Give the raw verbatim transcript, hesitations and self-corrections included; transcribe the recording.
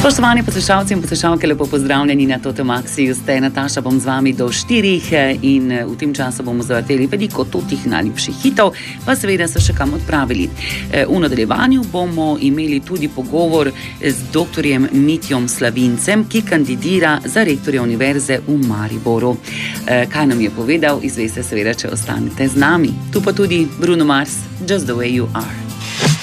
Spoštovani poslušalci in poslušalke, lepo pozdravljeni na Toto Maxiju. Ste Nataša, bom z vami do štirih in v tem času bomo zavrteli veliko totih najljubših hitov, pa seveda se še kam odpravili. V nadaljevanju bomo imeli tudi pogovor z doktorjem Mitjom Slavincem, ki kandidira za rektorja Univerze v Mariboru. Kaj nam je povedal, izveste seveda, če ostanete z nami. Tu pa tudi Bruno Mars, Just the way you are.